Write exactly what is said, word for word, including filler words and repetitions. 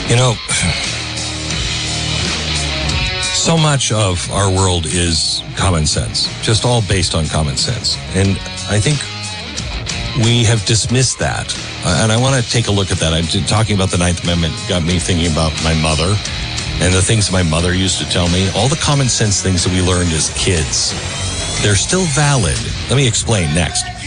You know, so much of our world is common sense, just all based on common sense. And I think we have dismissed that. Uh, and I want to take a look at that. I'm talking about the Ninth Amendment got me thinking about my mother and the things my mother used to tell me. All the common sense things that we learned as kids, they're still valid. Let me explain next.